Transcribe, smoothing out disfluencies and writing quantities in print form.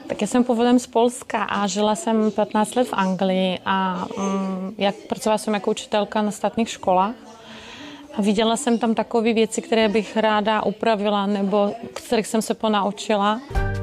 Tak já jsem původem z Polska a žila jsem 15 let v Anglii a jak pracovala jsem jako učitelka na státních školách. A viděla jsem tam takové věci, které bych ráda upravila nebo kterých jsem se ponaučila.